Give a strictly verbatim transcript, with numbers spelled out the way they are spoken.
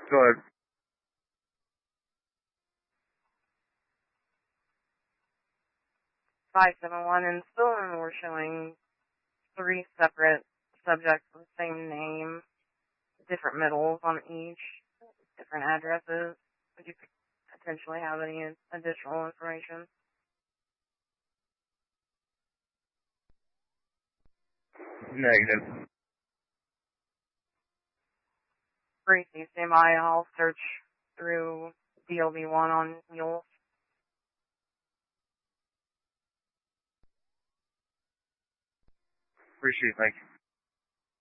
Go ahead. five seven one, and still we're showing three separate subjects with the same name, different middles on each, different addresses. Would you potentially have any additional information? Negative. Gracie, stand by. I'll search through D L B one on Mules. Appreciate it. Thank you.